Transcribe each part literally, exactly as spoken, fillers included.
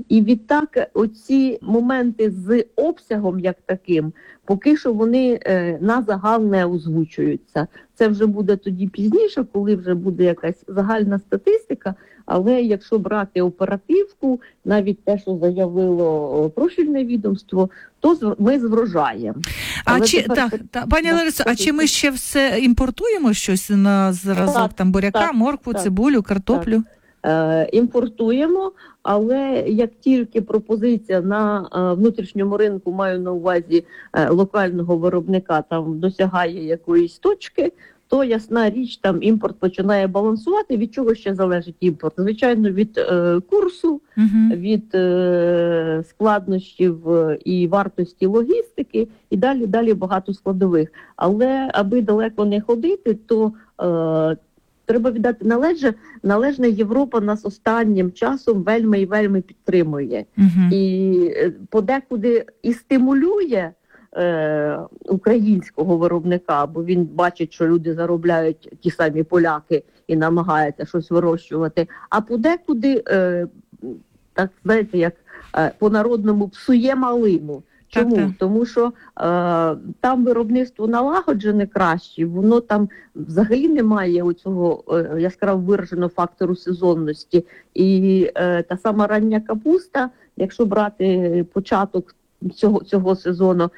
і відтак оці моменти з обсягом як таким, поки що вони е, на загал не озвучуються. Це вже буде тоді пізніше, коли вже буде якась загальна статистика, але якщо брати оперативку, навіть те, що заявило профільне відомство, то ми з врожаєм. А Але чи, тепер... так, та, пані Ларисо, а чи ми ще все імпортуємо щось на зразок, так, там буряка, так, моркву, так, цибулю, картоплю? Е, імпортуємо, але як тільки пропозиція на е, внутрішньому ринку, маю на увазі е, локального виробника, там досягає якоїсь точки, то ясна річ, там імпорт починає балансувати. Від чого ще залежить імпорт? Звичайно, від е, курсу, Угу. від е, складнощів і вартості логістики, і далі, далі багато складових. Але аби далеко не ходити, то е, треба віддати належне, належне Європа нас останнім часом вельми і вельми підтримує. Угу. І подекуди і стимулює е, українського виробника, бо він бачить, що люди заробляють, ті самі поляки, і намагаються щось вирощувати. А подекуди, е, так знаєте, як е, по-народному псує малину. Чому? Так, так. Тому що е, там виробництво налагоджене краще, воно там взагалі немає оцього е, яскраво вираженого фактору сезонності. І е, та сама рання капуста, якщо брати початок цього, цього сезону,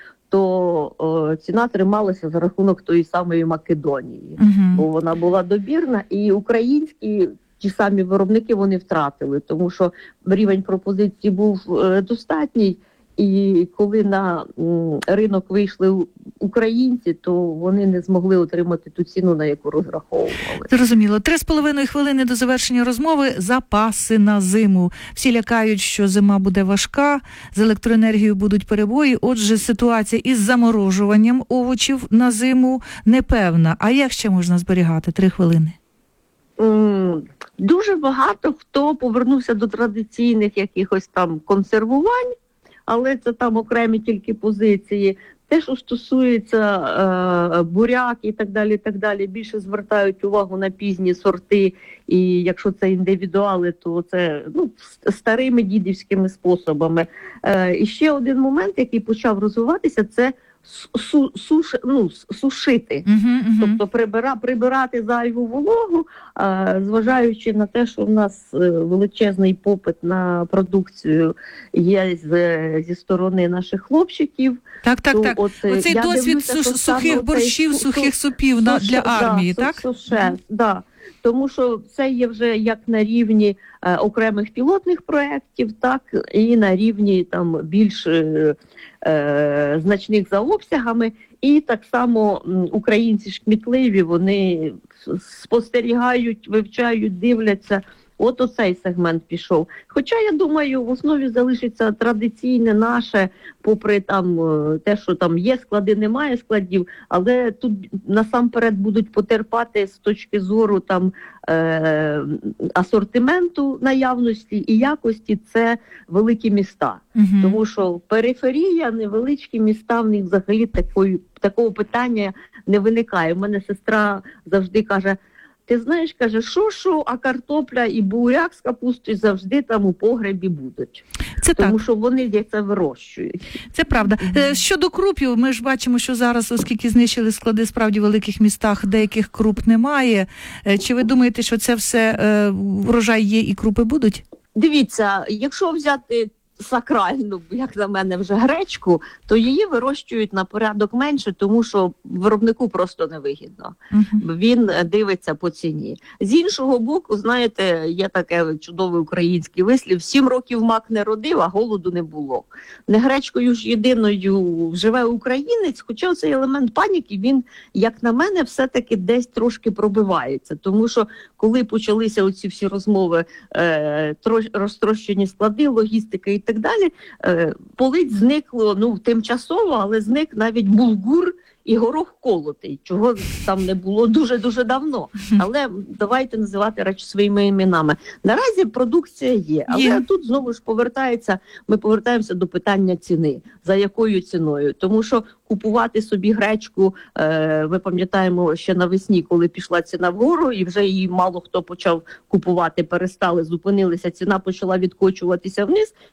то е, ціна трималася за рахунок тої самої Македонії, Угу. бо вона була добірна, і українські ті самі виробники вони втратили, тому що рівень пропозиції був е, достатній. І коли на м, ринок вийшли українці, то вони не змогли отримати ту ціну, на яку розраховували. Зрозуміло. Три з половиною хвилини до завершення розмови. Запаси на зиму. Всі лякають, що зима буде важка, з електроенергією будуть перебої. Отже, ситуація із заморожуванням овочів на зиму непевна. А як ще можна зберігати? Три хвилини. М, Дуже багато хто повернувся до традиційних якихось там консервувань, але це там окремі тільки позиції. Те, що стосується е, буряк і так далі, і так далі, більше звертають увагу на пізні сорти, і якщо це індивідуали, то це ну, старими дідівськими способами. Е, і ще один момент, який почав розвиватися, це су, суш, ну, сушити. Угу, угу. Тобто прибира, прибирати зайву вологу, а, зважаючи на те, що в нас е, величезний попит на продукцію є з, зі сторони наших хлопчиків. Так, так, то так. от, е, Оцей я досвід дивлюся, суш, що саме сухих оцей борщів, су- сухих су- супів на, для суше- армії, да, так? су- суше, да. Тому що це є вже як на рівні е, окремих пілотних проєктів, так і на рівні там більш е, е, значних за обсягами. І так само м, українці ж кмітливі, вони спостерігають, вивчають, дивляться. От оцей сегмент пішов. Хоча, я думаю, в основі залишиться традиційне наше, попри там е, те, що там є склади, немає складів, але тут насамперед будуть потерпати з точки зору там е, асортименту наявності і якості це великі міста. Угу. Тому що периферія, невеличкі міста, в них взагалі такої, такого питання не виникає. У мене сестра завжди каже, ти знаєш, каже, що, що, а картопля і буряк з капустою завжди там у погребі будуть. Це Тому так. що вони це вирощують. Це правда. Е, Щодо крупів, ми ж бачимо, що зараз, оскільки знищили склади справді в великих містах, деяких круп немає. Е, Чи ви думаєте, що це все е, врожай є і крупи будуть? Дивіться, якщо взяти сакральну, як на мене, вже гречку, то її вирощують на порядок менше, тому що виробнику просто невигідно. Угу. Він дивиться по ціні. З іншого боку, знаєте, є таке чудовий український вислів: сім років мак не родив, а голоду не було. Не гречкою ж єдиною живе українець, хоча цей елемент паніки, він, як на мене, все-таки десь трошки пробивається. Тому що коли почалися оці всі розмови, е, трош, розтрощені склади, логістика і так далі, е, полиць зникло, ну, тимчасово, але зник навіть булгур і горох колотий, чого там не було дуже-дуже давно. Але давайте називати речі своїми іменами. Наразі продукція є, але Є. тут знову ж повертається, ми повертаємося до питання ціни. За якою ціною? Тому що купувати собі гречку, е, ми пам'ятаємо ще навесні, коли пішла ціна вгору, і вже її мало хто почав купувати, перестали, зупинилися, ціна почала відкочуватися вниз,